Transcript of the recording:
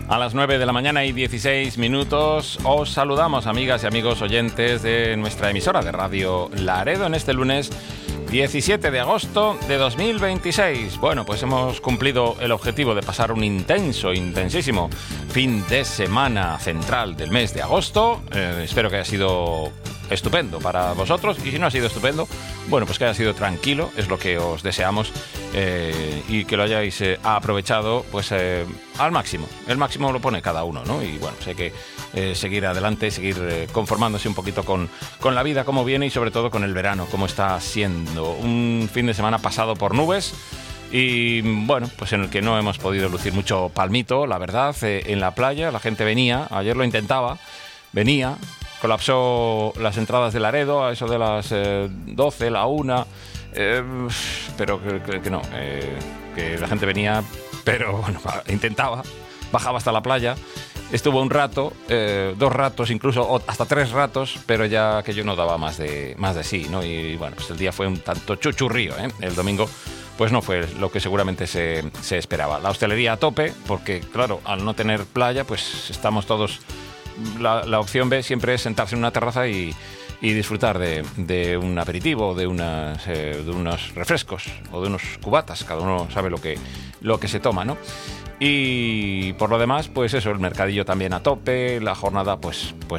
A las 9 de la mañana y 16 minutos os saludamos, amigas y amigos oyentes de nuestra emisora de Radio Laredo, en este lunes 17 de agosto de 2026. Bueno, pues hemos cumplido el objetivo de pasar un intensísimo fin de semana central del mes de agosto. Espero que haya sido estupendo para vosotros, y si no ha sido estupendo, bueno, pues que haya sido tranquilo, es lo que os deseamos, y que lo hayáis aprovechado pues al máximo. El máximo lo pone cada uno, ¿no? Y bueno, pues hay que seguir adelante, seguir conformándose un poquito con la vida como viene, y sobre todo con el verano como está siendo. Un fin de semana pasado por nubes y bueno, pues en el que no hemos podido lucir mucho palmito, la verdad. En la playa la gente venía, ayer lo intentaba, venía, colapsó las entradas de Laredo a eso de las 12, la 1, pero que no, que la gente venía, pero bueno, intentaba, bajaba hasta la playa, estuvo un rato, 2 ratos, incluso hasta 3 ratos, pero ya aquello no daba más de sí, ¿no? Y bueno, pues el día fue un tanto chuchurrío, ¿eh? El domingo pues no fue lo que seguramente se esperaba. La hostelería a tope, porque claro, al no tener playa, pues estamos todos... La opción B siempre es sentarse en una terraza y disfrutar de un aperitivo, de unos refrescos o de unos cubatas. Cada uno sabe lo que se toma, ¿no? Y por lo demás, pues eso, el mercadillo también a tope, la jornada pues